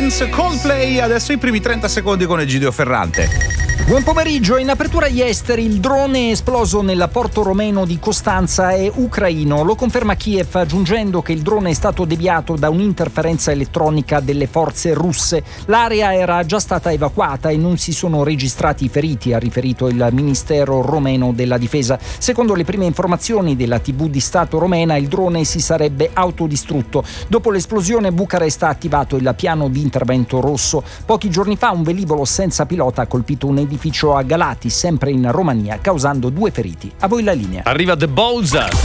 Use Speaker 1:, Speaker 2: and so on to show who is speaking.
Speaker 1: Dance, Coldplay, adesso i primi 30 secondi con Egidio Ferrante.
Speaker 2: Buon pomeriggio, in apertura agli esteri il drone esploso nel porto romeno di Costanza è ucraino. Lo conferma Kiev aggiungendo che il drone è stato deviato da un'interferenza elettronica delle forze russe. L'area era già stata evacuata e non si sono registrati feriti, ha riferito il Ministero romeno della Difesa. Secondo le prime informazioni della TV di Stato romena, il drone si sarebbe autodistrutto. Dopo l'esplosione Bucarest ha attivato il piano di intervento rosso. Pochi giorni fa un velivolo senza pilota ha colpito un edificio a Galati, sempre in Romania, causando 2 feriti. A voi la linea.
Speaker 3: Arriva The Bowser.